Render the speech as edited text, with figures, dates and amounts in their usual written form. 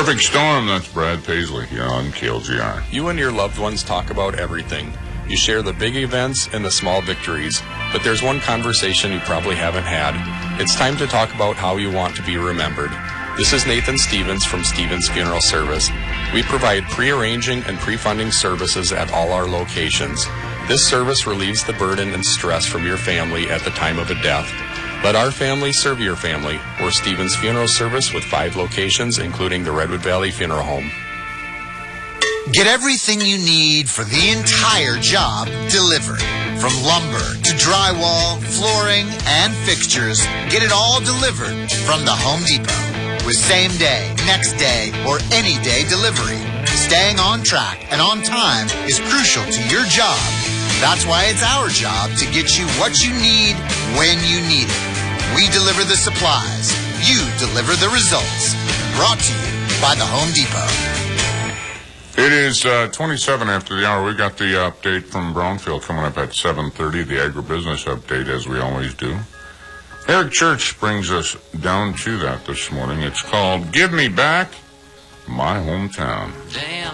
Perfect Storm, that's Brad Paisley here on KLGR. You and your loved ones talk about everything. You share the big events and the small victories, but there's one conversation you probably haven't had. It's time to talk about how you want to be remembered. This is Nathan Stevens from Stevens Funeral Service. We provide pre-arranging and pre-funding services at all our locations. This service relieves the burden and stress from your family at the time of a death. Let our family serve your family. We're Stevens Funeral Service with 5 locations, including the Redwood Valley Funeral Home. Get everything you need for the entire job delivered. From lumber to drywall, flooring, and fixtures, get it all delivered from the Home Depot. With same day, next day, or any day delivery. Staying on track and on time is crucial to your job. That's why it's our job to get you what you need when you need it. We deliver the supplies. You deliver the results. Brought to you by the Home Depot. It is 27 after the hour. We got the update from Brownfield coming up at 7:30, the agribusiness update, as we always do. Eric Church brings us down to that this morning. It's called Give Me Back My Hometown. Damn.